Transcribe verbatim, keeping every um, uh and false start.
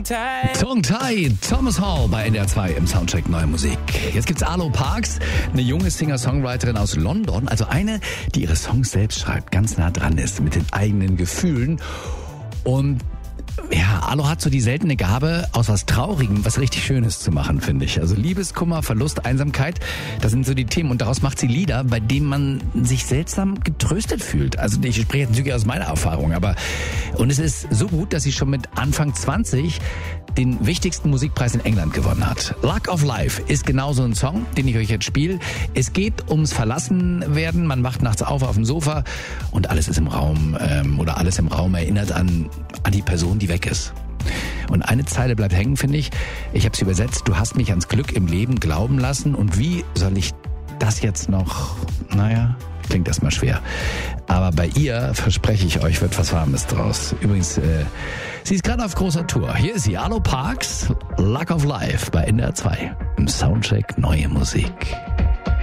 Tongue-Tied. Tongue-Tied, Thomas Hall bei N D R zwei im Soundcheck Neue Musik. Jetzt gibt's Arlo Parks, eine junge Singer-Songwriterin aus London, also eine, die ihre Songs selbst schreibt, ganz nah dran ist mit den eigenen Gefühlen. Und ja, Arlo hat so die seltene Gabe, aus was Traurigem was richtig Schönes zu machen, finde ich. Also Liebeskummer, Verlust, Einsamkeit, das sind so die Themen. Und daraus macht sie Lieder, bei denen man sich seltsam getröstet fühlt. Also ich spreche jetzt natürlich aus meiner Erfahrung, aber und es ist so gut, dass sie schon mit Anfang zwanzig den wichtigsten Musikpreis in England gewonnen hat. Luck of Life ist genau so ein Song, den ich euch jetzt spiele. Es geht ums Verlassenwerden. Man wacht nachts auf auf dem Sofa und alles ist im Raum ähm, oder alles im Raum erinnert an, an die Person, die weg ist. Und eine Zeile bleibt hängen, finde ich. Ich habe sie übersetzt. Du hast mich ans Glück im Leben glauben lassen. Und wie soll ich das jetzt noch, naja, klingt erstmal schwer. Aber bei ihr, verspreche ich euch, wird was Warmes draus. Übrigens, äh, sie ist gerade auf großer Tour. Hier ist sie, Arlo Parks, Luck of Life bei N D R zwei im Soundcheck Neue Musik.